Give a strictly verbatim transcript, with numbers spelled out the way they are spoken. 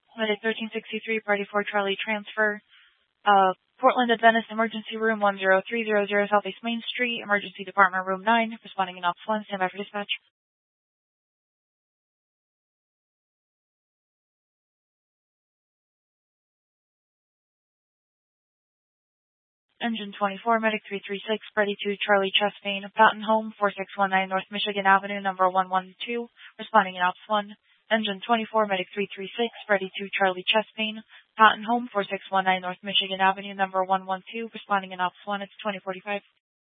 Medic thirteen sixty-three, Party four Charlie transfer. Uh, Portland Adventist Emergency Room one zero three zero zero Southeast Main Street, Emergency Department Room nine, responding in Ops one, stand by for dispatch. Engine twenty-four, Medic three three six, Freddy two Charlie chest pain, Fountain Home four six one nine North Michigan Avenue, number one one two, responding in Ops one. Engine twenty-four, Medic three three six, Freddy two Charlie chest pain, Fountain Home four six one nine North Michigan Avenue, number one one two, responding in Ops one. It's twenty forty-five.